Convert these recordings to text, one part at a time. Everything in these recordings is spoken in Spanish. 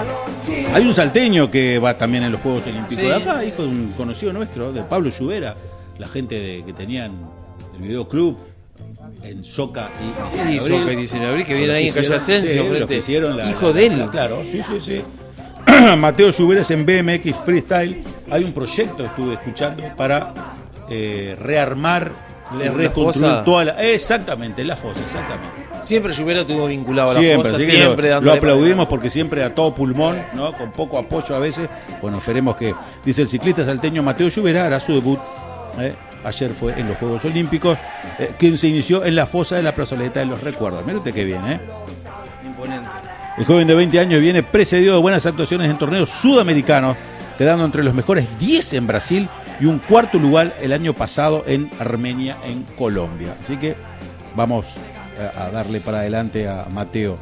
Hay un salteño que va también en los Juegos Olímpicos de acá, hijo de un conocido nuestro, de Pablo Lluvera, la gente que tenían el videoclub en Soca y Soca y 19 de abril, que viene ahí en Calle Asensio, los que hicieron hijo de él. Claro, sí. Mateo Lluveres en BMX Freestyle. Hay un proyecto, estuve escuchando, para rearmar, reconstruir toda la... Exactamente, la fosa, exactamente. Siempre Lluvera estuvo vinculado a la Siempre, fosa, así siempre que lo aplaudimos para... porque siempre a todo pulmón, ¿no? Con poco apoyo a veces. Bueno, esperemos que, dice el ciclista salteño Mateo Lluvera, hará su debut. Ayer fue en los Juegos Olímpicos, quien se inició en la fosa de la plazoleta de los recuerdos. Mira usted qué bien, Imponente. El joven de 20 años viene precedido de buenas actuaciones en torneos sudamericanos, quedando entre los mejores 10 en Brasil y un cuarto lugar el año pasado en Armenia, en Colombia. Así que vamos a darle para adelante a Mateo.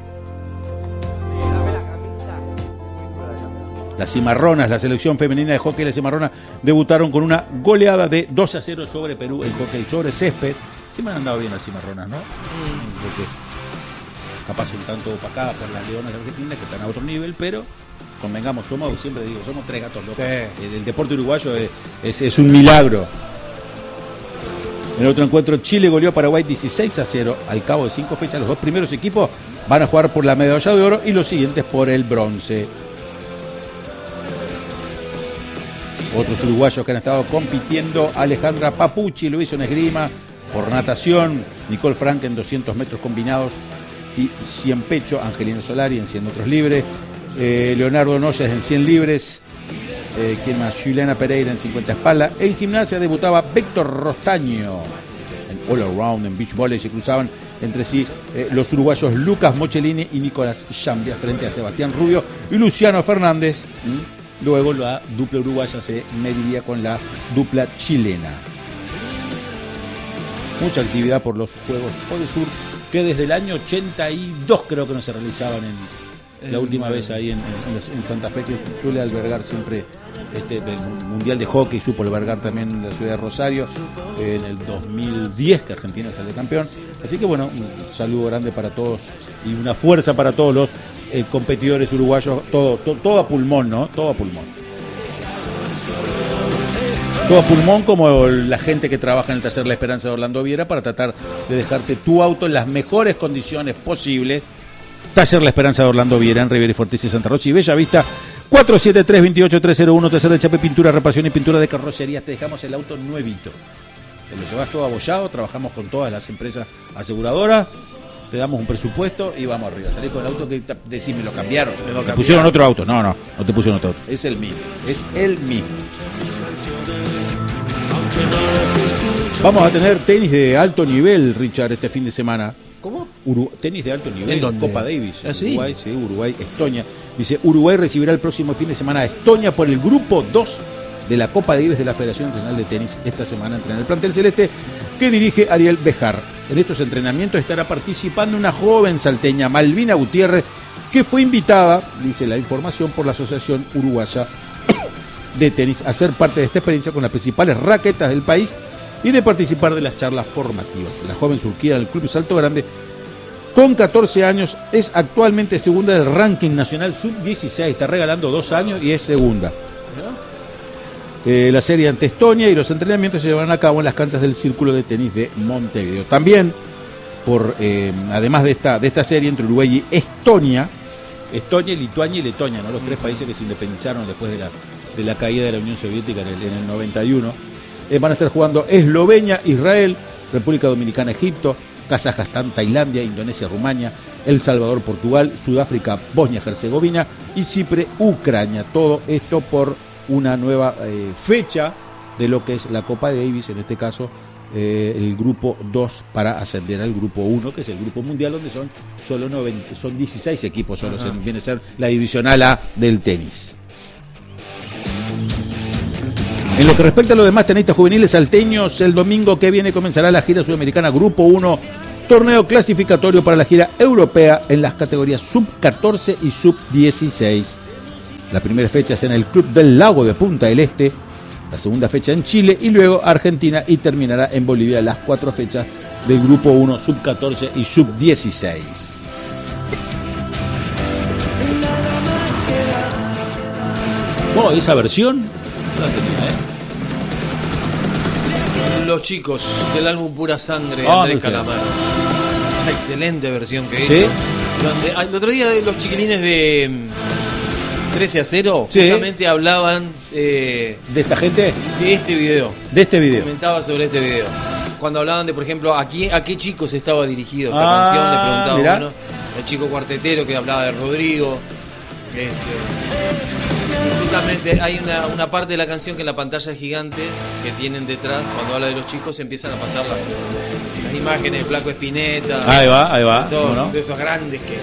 Las Cimarronas, la selección femenina de hockey, las Cimarronas debutaron con una goleada de 2-0 sobre Perú en hockey sobre césped. Siempre han andado bien las Cimarronas, ¿no? Porque capaz un tanto opacadas por las Leonas de Argentina, que están a otro nivel, pero convengamos, somos tres gatos locos. Sí. El deporte uruguayo es un milagro. En el otro encuentro, Chile goleó a Paraguay 16-0 al cabo de 5 fechas. Los dos primeros equipos van a jugar por la medalla de oro y los siguientes por el bronce. Otros uruguayos que han estado compitiendo: Alejandra Papucci lo hizo en esgrima, por natación, Nicole Frank en 200 metros combinados y 100 pecho, Angelina Solari en 100 metros libres, Leonardo Noyes en 100 libres, ¿quién más? Juliana Pereira en 50 espalda. En gimnasia debutaba Víctor Rostaño en all around, en beach volley se cruzaban entre sí los uruguayos Lucas Mochelini y Nicolás Chambia frente a Sebastián Rubio y Luciano Fernández. Luego la dupla uruguaya se mediría con la dupla chilena. Mucha actividad por los Juegos Odesur, que desde el año 82 creo que no se realizaban la última vez ahí en Santa Fe, que suele albergar siempre el Mundial de Hockey, supo albergar también la ciudad de Rosario en el 2010, que Argentina sale campeón. Así que bueno, un saludo grande para todos y una fuerza para todos los competidores uruguayos, todo a pulmón, ¿no? Todo a pulmón. Todo a pulmón, como la gente que trabaja en el taller La Esperanza de Orlando Viera, para tratar de dejarte tu auto en las mejores condiciones posibles. Taller La Esperanza de Orlando Viera, en Rivera y Forteza, Santa Rosa y Bella Vista, 473-28301, taller de chapa y pintura, reparación y pintura de carrocerías. Te dejamos el auto nuevito. Te lo llevas todo abollado, trabajamos con todas las empresas aseguradoras. Te damos un presupuesto y vamos arriba. Salís con el auto que decís, me lo cambiaron. Me pusieron otro auto. No te pusieron otro auto. Es el mismo. Vamos a tener tenis de alto nivel, Richard, este fin de semana. ¿Cómo? Tenis de alto nivel, Copa Davis. ¿Ah, sí? Uruguay, Estonia. Dice, Uruguay recibirá el próximo fin de semana a Estonia por el grupo 2 de la Copa Davis de la Federación Internacional de Tenis. Esta semana entrena el plantel celeste que dirige Ariel Bejar. En estos entrenamientos estará participando una joven salteña, Malvina Gutiérrez, que fue invitada, dice la información, por la Asociación Uruguaya de Tenis a ser parte de esta experiencia con las principales raquetas del país y de participar de las charlas formativas. La joven surgida del Club Salto Grande, con 14 años, es actualmente segunda del ranking nacional sub-16. Está regalando 2 años y es segunda. La serie ante Estonia y los entrenamientos se llevarán a cabo en las canchas del Círculo de Tenis de Montevideo. También, además de esta serie entre Uruguay y Estonia, Lituania y Letonia, ¿no? Los 3 países que se independizaron después de la caída de la Unión Soviética en el 91, van a estar jugando Eslovenia, Israel, República Dominicana, Egipto, Kazajstán, Tailandia, Indonesia, Rumania, El Salvador, Portugal, Sudáfrica, Bosnia-Herzegovina y Chipre, Ucrania. Todo esto por una nueva fecha de lo que es la Copa Davis, en este caso el grupo 2 para ascender al grupo 1, que es el grupo mundial, donde son 16 equipos, viene a ser la divisional A del tenis. En lo que respecta a los demás tenistas juveniles salteños, el domingo que viene comenzará la gira sudamericana Grupo 1, torneo clasificatorio para la gira europea en las categorías sub-14 y sub-16. La primera fecha es en el Club del Lago de Punta del Este, la segunda fecha en Chile y luego Argentina, y terminará en Bolivia las 4 fechas del Grupo 1, sub-14 y sub-16. Oh, esa versión. No la tenía, Los chicos del álbum Pura Sangre de Ah, Andrés no sé. Calamaro. Una excelente versión que ¿Sí? hizo. Donde, el otro día los chiquilines de 13-0 Sí. justamente hablaban ¿De esta gente? de este video. De este video. Comentaba sobre este video. Cuando hablaban de, por ejemplo, a qué chicos estaba dirigido esta Ah, canción, le preguntaba mirá. uno. El chico cuartetero que hablaba de Rodrigo. Justamente hay una parte de la canción que en la pantalla gigante que tienen detrás, cuando habla de los chicos, empiezan a pasar las imágenes de Flaco Espineta. Ahí va. Todos, ¿No? de esos grandes que.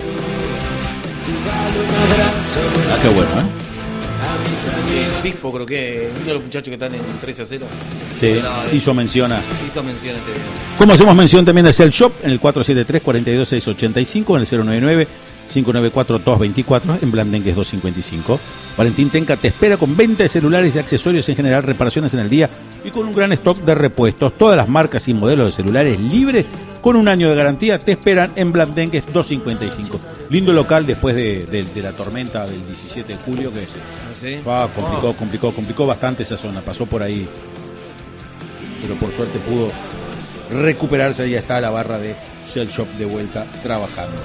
Ah, qué bueno, Pispo, creo que uno de los muchachos que están en 13-0. Sí, Hablaba de- hizo mención a... hizo mención a este video. Como hacemos mención también de Cell Shop en el 473-42685, en el 099-594-224, en Blandengues 255. Valentín Tenca te espera con venta de celulares y accesorios en general, reparaciones en el día y con un gran stock de repuestos. Todas las marcas y modelos de celulares libres con un año de garantía te esperan en Blandengues 255. Lindo local después de la tormenta del 17 de julio que ¿Sí? complicó bastante esa zona. Pasó por ahí, pero por suerte pudo recuperarse. Ya está la barra de Shell Shop de vuelta trabajando.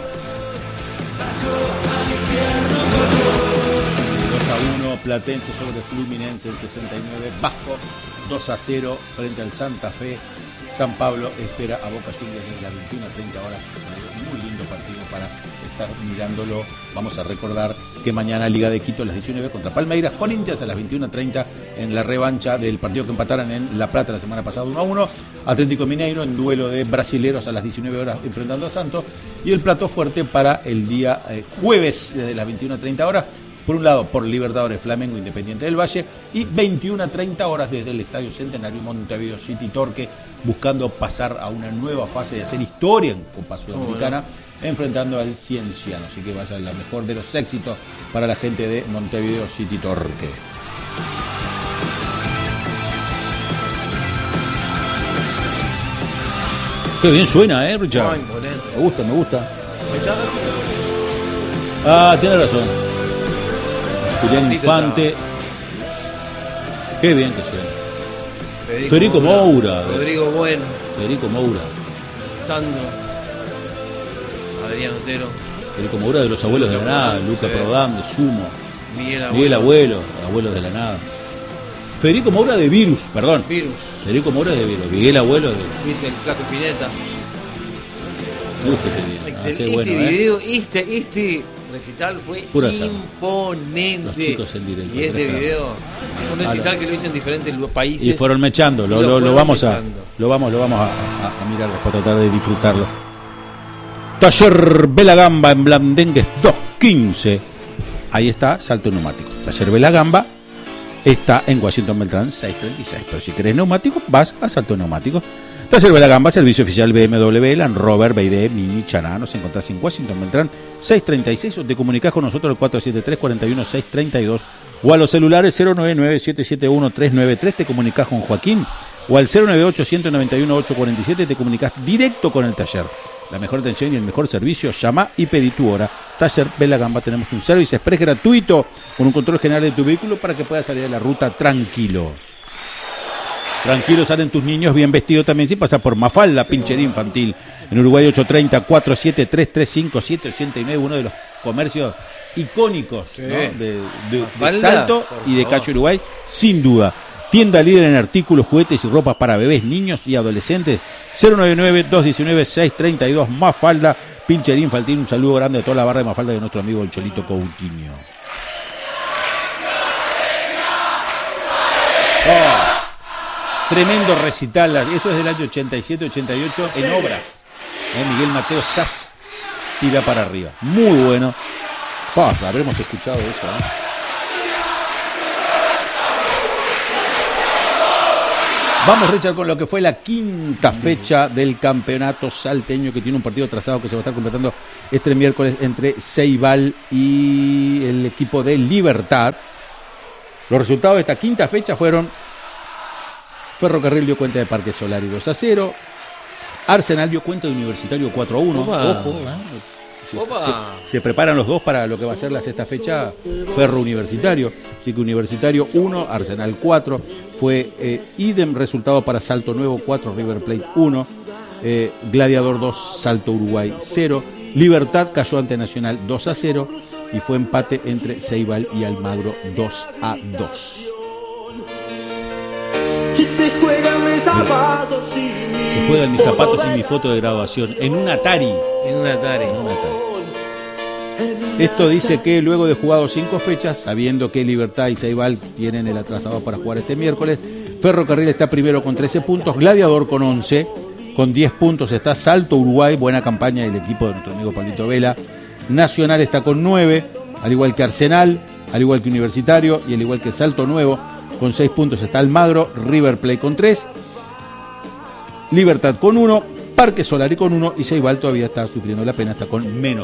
2-1 Platense sobre Fluminense el 69. Vasco 2-0 frente al Santa Fe. San Pablo espera a Boca Juniors desde las 21:30 horas. Muy lindo partido para estar mirándolo. Vamos a recordar que mañana Liga de Quito a las 19 contra Palmeiras, Corinthians a las 21:30 en la revancha del partido que empataran en La Plata la semana pasada 1-1, Atlético Mineiro en duelo de brasileros a las 19 horas enfrentando a Santos, y el plato fuerte para el día jueves desde las 21:30 horas. Por un lado, por Libertadores, Flamengo, Independiente del Valle, y 21:30 horas desde el Estadio Centenario, Montevideo City Torque, buscando pasar a una nueva fase de hacer historia en Copa Sudamericana, enfrentando al Cienciano. Así que vaya la mejor de los éxitos para la gente de Montevideo City Torque. Qué bien suena, Richard. Ah, imponente. Me gusta. Ah, tiene razón. Julián Infante. Qué bien que suena. Federico Moura. Rodrigo Bueno. Federico Moura. Sandro. Adrián Otero. Federico Moura de los Abuelos de la Nada. Luca Sí. Prodan de Sumo. Miguel Abuelo. Abuelos de la Nada. Federico Moura de Virus, perdón. Virus. Federico Moura de Virus. Miguel Abuelo de... Luis el Flaco Espineta. Me gusta este video. Excelente. Qué bueno, video, este recital fue Pura sangre. imponente. Los chicos en directo. Y este video, un recital que lo hizo en diferentes países. Y fueron mechando, Y lo fueron vamos mechando. lo vamos a mirar después, tratar de disfrutarlo. Taller Vela Gamba en Blandengues 215. Ahí está, salto neumático. Taller Vela Gamba está en Washington Beltrán 636. Pero si querés neumáticos, vas a salto neumático. Taller Vela Gamba, servicio oficial BMW, Land Rover, BYD, Mini, Chaná. Nos encontrás en Washington Beltrán 636 o te comunicás con nosotros al 473-41632 o a los celulares 099-771-393. Te comunicás con Joaquín o al 098-191-847. Te comunicás directo con el taller. La mejor atención y el mejor servicio, llama y pedí tu hora. Taller Vela Gamba, tenemos un service express gratuito con un control general de tu vehículo para que puedas salir de la ruta tranquilo. Tranquilo salen tus niños bien vestidos también sin pasar por Mafalda, pinchería infantil. En Uruguay 830-473-357-89, uno de los comercios icónicos, Sí. ¿no? de Mafalda, Salto por y de favor. Cacho Uruguay, sin duda. Tienda líder en artículos, juguetes y ropas para bebés, niños y adolescentes. 099-219-632, Mafalda, pinchería infantil. Un saludo grande a toda la barra de Mafalda de nuestro amigo el Cholito Coutinho. Oh, tremendo recital. Esto es del año 87-88 en Obras. Miguel Mateo Sass tira para arriba. Muy bueno. Habremos escuchado eso, Vamos, Richard, con lo que fue la quinta fecha del campeonato salteño, que tiene un partido trazado que se va a estar completando este miércoles entre Ceibal y el equipo de Libertad. Los resultados de esta quinta fecha fueron: Ferrocarril dio cuenta de Parque Solari 2-0, Arsenal dio cuenta de Universitario 4-1. Opa. Ojo, sí. Opa. Se preparan los dos para lo que va a ser la sexta fecha, Ferro Universitario. Así que Universitario 1, Arsenal 4. Fue idem resultado para Salto Nuevo 4, River Plate 1. Gladiador 2, Salto Uruguay 0. Libertad cayó ante Nacional 2-0. Y fue empate entre Ceibal y Almagro 2-2. Se juegan mis zapatos y mi foto de graduación en un Atari. En un Atari. Esto dice que luego de jugado 5 fechas, sabiendo que Libertad y Ceibal tienen el atrasado para jugar este miércoles, Ferrocarril está primero con 13 puntos, Gladiador con 11, con 10 puntos está Salto Uruguay, buena campaña del equipo de nuestro amigo Pablito Vela. Nacional está con 9, al igual que Arsenal, al igual que Universitario y al igual que Salto Nuevo. Con 6 puntos está Almagro, River Plate con 3, Libertad con 1, Parque Solari con 1 y Ceibal todavía está sufriendo la pena, está con -2.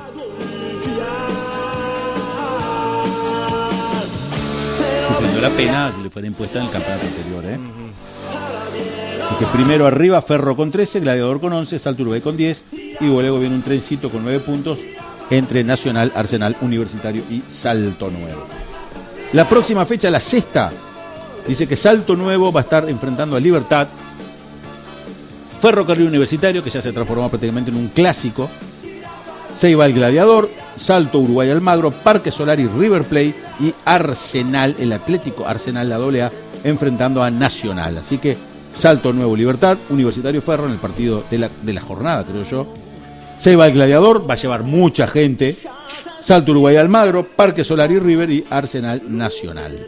Sufriendo la pena que le fue impuesta en el campeonato anterior. Así que primero arriba, Ferro con 13, Gladiador con 11, Salto Uruguay con 10 y luego viene un trencito con 9 puntos entre Nacional, Arsenal, Universitario y Salto Nuevo. La próxima fecha, la sexta, dice que Salto Nuevo va a estar enfrentando a Libertad, Ferrocarril Universitario, que ya se transformó prácticamente en un clásico, Ceibal Gladiador, Salto Uruguay Almagro, Parque Solari River Plate y Arsenal, el Atlético Arsenal, la AA, enfrentando a Nacional. Así que Salto Nuevo Libertad, Universitario Ferro en el partido de la jornada, creo yo. Ceibal Gladiador va a llevar mucha gente. Salto Uruguay Almagro, Parque Solari River y Arsenal Nacional.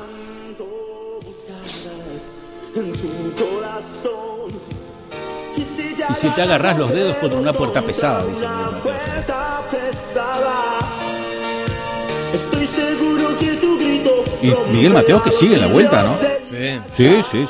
Y si te agarrás los dedos contra una puerta pesada, dice Miguel Mateos. Y Miguel Mateos que sigue en la vuelta, ¿no? Sí. Sí.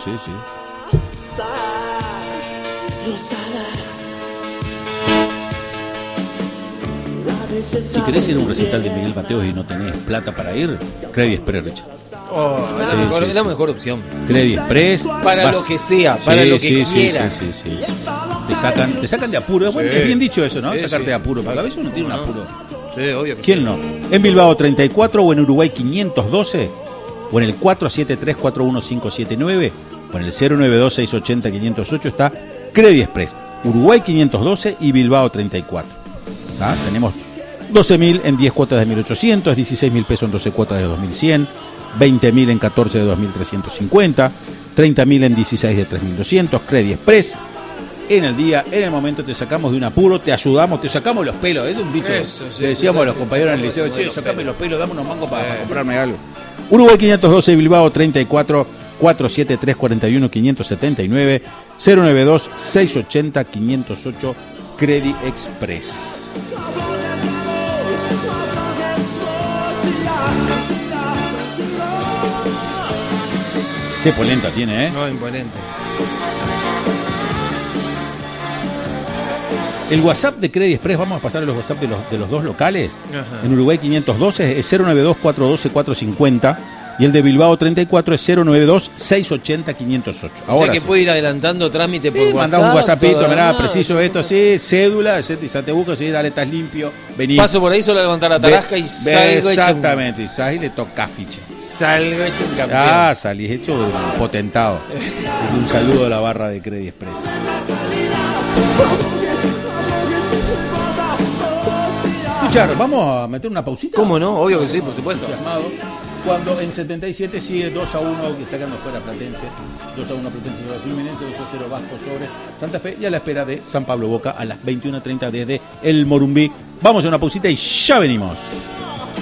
Si querés ir a un recital de Miguel Mateos y no tenés plata para ir, Credit Express, Richard. Es la mejor opción. Credit Express. Para lo que sea, para lo que quieras. Sí. Te sacan de apuro. Bueno, es bien dicho eso, ¿no? Sacarte de apuro. A veces uno tiene un apuro. Sí, obvio que ¿Quién no? En Bilbao 34 o en Uruguay 512 o en el 473-41579 o en el 092-680-508 está Credit Express. Uruguay 512 y Bilbao 34. Tenemos 12.000 en 10 cuotas de 1.800, 16.000 pesos en 12 cuotas de 2.100, 20.000 en 14 de 2.350, 30.000 en 16 de 3.200, Credit Express. En el día, en el momento te sacamos de un apuro, te ayudamos, te sacamos los pelos. Es un dicho. Le decíamos a los compañeros en el liceo, che, sacame los pelos, dame unos mangos para comprarme algo. Uruguay 512, Bilbao 34, 473-41-579, 092-680-508, Credit Express. Qué polenta tiene, ¿eh? No, imponente. El WhatsApp de Credit Express, vamos a pasar a los WhatsApp de los dos locales. Ajá. En Uruguay 512 es 092-412-450 y el de Bilbao 34 es 092-680-508. Ahora o sea que puede ir adelantando trámite por WhatsApp. Mandá un WhatsAppito, mirá, preciso esto, sí, cédula, ya te busco, sí, dale, estás limpio, vení. Paso por ahí solo a levantar la tarasca y salgo exactamente, y salís y le toca ficha. Salgo hecho un campeón. Salís hecho potentado. Un saludo a la barra de Credit Express. Escuchar, vamos a meter una pausita. ¿Cómo no? Obvio que sí, por supuesto. Cuando en 77 sigue 2-1, que está quedando fuera Platense, 2-1 Platense sobre Fluminense, 2-0 Vasco sobre Santa Fe y a la espera de San Pablo Boca a las 21:30 desde el Morumbí. Vamos a una pausita y ya venimos.